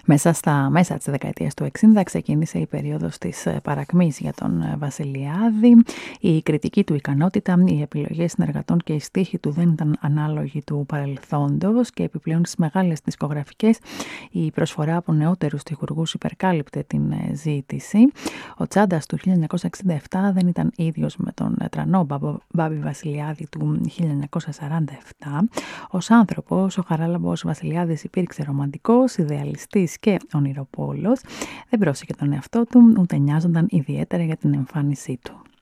Μέσα στα μέσα της δεκαετίας του 60 ξεκίνησε η περίοδος της παρακμής για τον Βασιλιάδη. Η κριτική του ικανότητα, οι επιλογές συνεργατών και οι στίχοι του δεν ήταν ανάλογοι του παρελθόντος και επιπλέον στις μεγάλες δισκογραφικές η προσφορά από νεότερους στιχουργούς υπερκάλυπτε την ζήτηση. Ο Τσάντας του 1967 δεν ήταν ίδιος με τον τρανό Μπάμπη Βασιλιάδη του 1947. Ως άνθρωπος, ο Χαράλαμπος Βασιλιάδης υπήρξε ρομαντικός, ιδεαλιστής και ονειροπόλος. Δεν πρόσεχε τον εαυτό του, ούτε νοιάζονταν ιδιαίτερα για την εμφάνισή του.